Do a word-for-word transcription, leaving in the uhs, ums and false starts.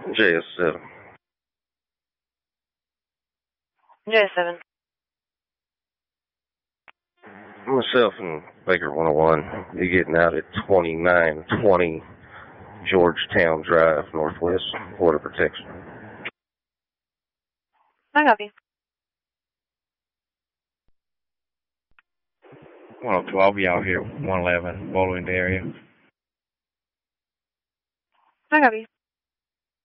J S seven. J S seven. Myself and Baker one oh one. You're getting out at twenty-nine twenty Georgetown Drive, Northwest, Border Protection. I copy. one oh two, I'll be out here one eleven, Bowling area. I copy.